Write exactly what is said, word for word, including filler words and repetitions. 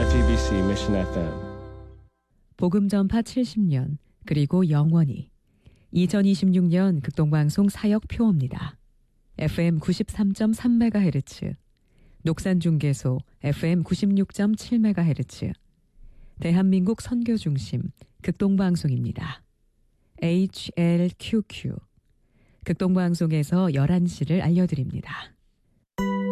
지티비씨 Mission 에프엠. 복음 전파 칠십 년 그리고 영원히 이천이십육 년 극동방송 사역 표어입니다. 에프엠 구십삼 점 삼 메가헤르츠, 녹산중계소 에프엠 구십육 점 칠 메가헤르츠, 대한민국 선교중심 극동방송입니다. 에이치엘큐큐 극동방송에서 열한 시를 알려드립니다.